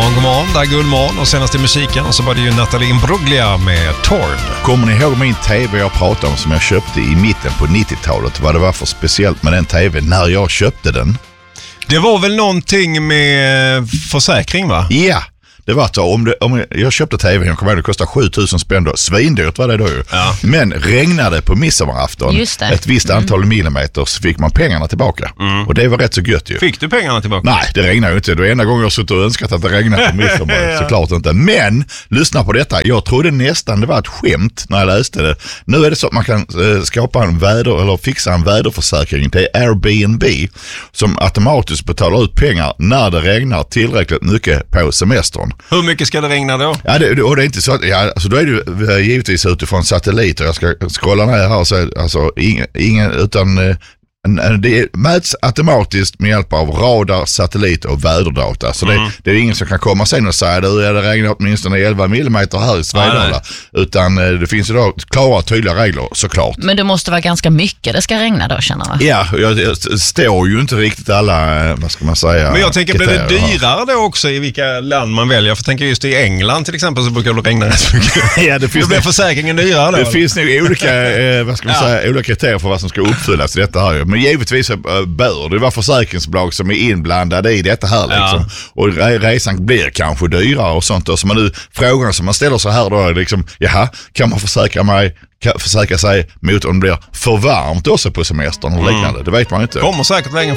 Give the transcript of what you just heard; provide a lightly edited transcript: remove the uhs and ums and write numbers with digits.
God morgon, där är Guldmorgon och senast i musiken och så var det ju Nathalie Imbruglia med Torn. Kommer ni ihåg min tv jag pratade om som jag köpte i mitten på 90-talet? Vad det var för speciellt med den tv när jag köpte den? Det var väl någonting med försäkring, va? Ja. Det var så, om jag köpte tv, jag kommer ihåg, det kostade 7000 spänn då. Svindyrt var det då ju. Ja. Men regnade på midsommarafton ett visst antal millimeter så fick man pengarna tillbaka. Och det var rätt så gött ju. Fick du pengarna tillbaka? Nej, det regnade ju inte. Det var enda gången jag suttit och önskat att det regnade på midsommar. Såklart inte. Men, lyssna på detta. Jag trodde nästan det var ett skämt när jag läste det. Nu är det så att man kan skapa eller fixa en väderförsäkring till Airbnb som automatiskt betalar ut pengar när det regnar tillräckligt mycket på semestern. Hur mycket ska det regna då? Ja, och det är inte så att, alltså då är det givetvis utifrån satelliter. Jag ska scrolla ner här och säga, alltså ingen utan det mäts automatiskt med hjälp av radar, satellit och väderdata. Så det är ingen som kan komma sen och säga att det regnar åtminstone 11 millimeter här i Svedala. Utan det finns ju då klara tydliga regler såklart. Men det måste vara ganska mycket det ska regna då, känner jag. Ja, jag står ju inte riktigt alla, vad ska man säga. Men jag tänker, blir det dyrare då också i vilka land man väljer? För jag tänker just i England till exempel så brukar det regna rätt mycket. Ja, det finns då blir försäkringen dyrare då. Det finns nog olika, vad ska man säga, olika kriterier för vad som ska uppfyllas i detta här. Men givetvis bör det vara försäkringsbolag som är inblandade i detta här liksom. Och resan blir kanske dyrare och sånt. Och så frågan som man ställer så här då är liksom, jaha, kan man försäkra sig mot om det blir för varmt också på semestern och liknande? Det vet man inte. Kommer säkert länge